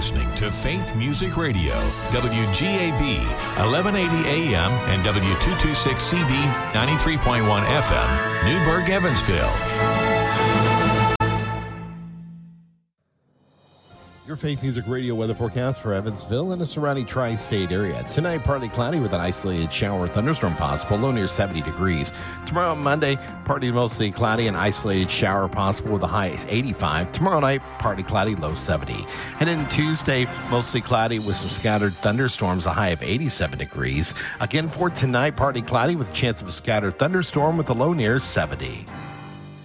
listening to Faith Music Radio, WGAB, 1180 AM and W226CB, 93.1 FM, Newburgh, Evansville. Your Faith Music Radio weather forecast for Evansville and the surrounding tri-state area. Tonight, partly cloudy with an isolated shower or thunderstorm possible, low near 70 degrees. Tomorrow, Monday, partly mostly cloudy and isolated shower possible with a high 85. Tomorrow night, partly cloudy, low 70. And then Tuesday, mostly cloudy with some scattered thunderstorms, a high of 87 degrees. Again for tonight, partly cloudy with a chance of a scattered thunderstorm with a low near 70.